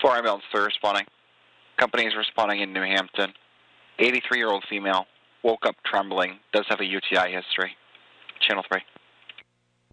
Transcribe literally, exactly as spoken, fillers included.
four ambulance three responding. Company is responding in New Hampton. eighty-three-year-old female. Woke up trembling. Does have a U T I history. Channel three.